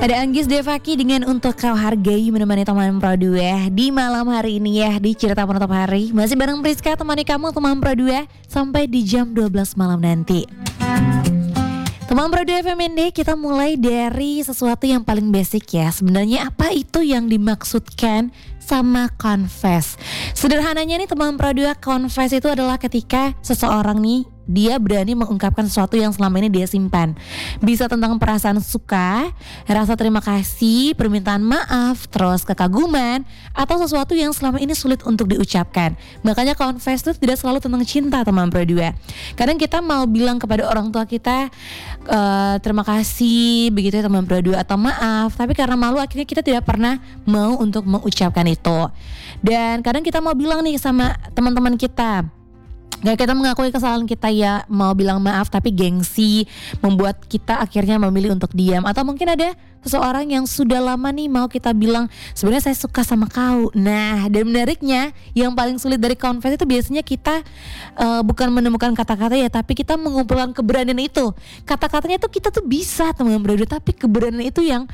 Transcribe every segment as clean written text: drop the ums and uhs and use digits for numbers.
Ada Anggis Devaki dengan Untuk Kau Hargai menemani teman Pro 2 di malam hari ini ya, di Cerita Penutup Hari. Masih bareng Priska temani kamu teman Pro 2 sampai di jam 12 malam nanti. Teman Pro 2 FMND, kita mulai dari sesuatu yang paling basic ya. Sebenarnya apa itu yang dimaksudkan sama confess? Sederhananya nih teman Pro 2, confess itu adalah ketika seseorang nih dia berani mengungkapkan sesuatu yang selama ini dia simpan. Bisa tentang perasaan suka, rasa terima kasih, permintaan maaf, terus kekaguman, atau sesuatu yang selama ini sulit untuk diucapkan. Makanya confess itu tidak selalu tentang cinta teman Pro 2. Kadang kita mau bilang kepada orang tua kita terima kasih begitu ya teman Pro 2, atau maaf, tapi karena malu akhirnya kita tidak pernah mau untuk mengucapkan itu. Dan kadang kita mau bilang nih sama teman-teman kita, gak, kita mengakui kesalahan kita ya, mau bilang maaf tapi gengsi membuat kita akhirnya memilih untuk diam. Atau mungkin ada seseorang yang sudah lama nih mau kita bilang sebenarnya saya suka sama kau. Nah, dan menariknya yang paling sulit dari confess itu biasanya kita bukan menemukan kata-kata ya, tapi kita mengumpulkan keberanian itu. Kata-katanya tuh kita tuh bisa teman berdua, tapi keberanian itu yang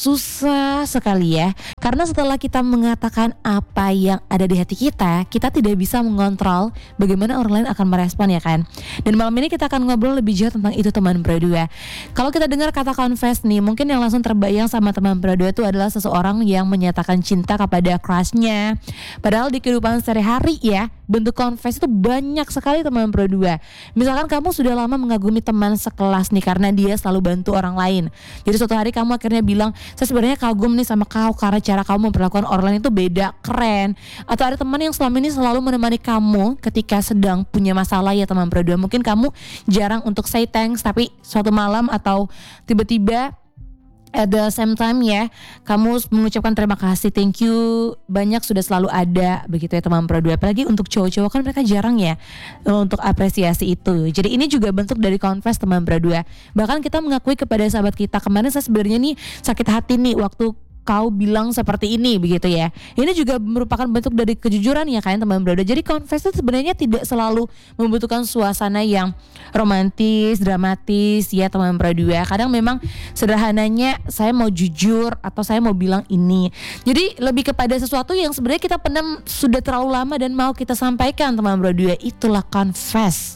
susah sekali ya. Karena setelah kita mengatakan apa yang ada di hati kita tidak bisa mengontrol bagaimana orang lain akan merespon ya kan. Dan malam ini kita akan ngobrol lebih jauh tentang itu teman berdua. Kalau kita dengar kata confess nih, mungkin yang langsung terbayang sama teman Pro 2 itu adalah seseorang yang menyatakan cinta kepada crushnya. Padahal di kehidupan sehari-hari ya, bentuk confess itu banyak sekali teman Pro 2. Misalkan kamu sudah lama mengagumi teman sekelas nih karena dia selalu bantu orang lain. Jadi suatu hari kamu akhirnya bilang, saya sebenarnya kagum nih sama kau karena cara kamu memperlakukan orang lain itu beda, keren. Atau ada teman yang selama ini selalu menemani kamu ketika sedang punya masalah ya teman Pro 2. Mungkin kamu jarang untuk say thanks, tapi suatu malam atau tiba-tiba at the same time ya, kamu mengucapkan terima kasih, thank you banyak sudah selalu ada begitu ya teman Pro 2. Apalagi untuk cowok-cowok kan mereka jarang ya untuk apresiasi itu. Jadi ini juga bentuk dari confess teman Pro 2. Bahkan kita mengakui kepada sahabat kita, kemarin saya sebenarnya nih sakit hati nih waktu kau bilang seperti ini begitu ya. Ini juga merupakan bentuk dari kejujuran ya kan teman Pro 2. Jadi confess itu sebenarnya tidak selalu membutuhkan suasana yang romantis, dramatis ya teman Pro 2. Kadang memang sederhananya saya mau jujur atau saya mau bilang ini. Jadi lebih kepada sesuatu yang sebenarnya kita pendam sudah terlalu lama dan mau kita sampaikan teman Pro 2. Itulah confess.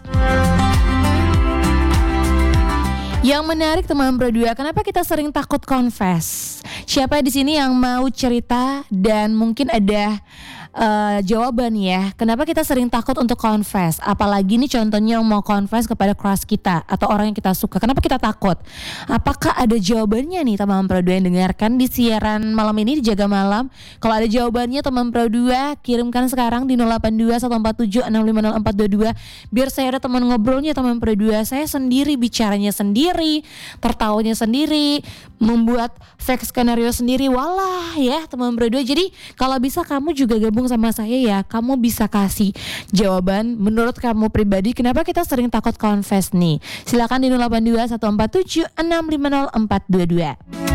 Yang menarik teman Pro 2, kenapa kita sering takut confess? Siapa di sini yang mau cerita dan mungkin ada jawaban ya, kenapa kita sering takut untuk confess? Apalagi nih contohnya mau confess kepada crush kita atau orang yang kita suka, kenapa kita takut? Apakah ada jawabannya nih teman Pro 2 yang dengarkan di siaran malam ini di Jaga Malam? Kalau ada jawabannya teman Pro 2, kirimkan sekarang di 082147650422 biar saya ada teman ngobrolnya teman Pro 2. Saya sendiri bicaranya sendiri, tertawanya sendiri, membuat fake skenario sendiri, walah ya teman Pro 2. Jadi kalau bisa kamu juga gabung sama saya ya, kamu bisa kasih jawaban menurut kamu pribadi kenapa kita sering takut confess nih. Silakan di 082147650422.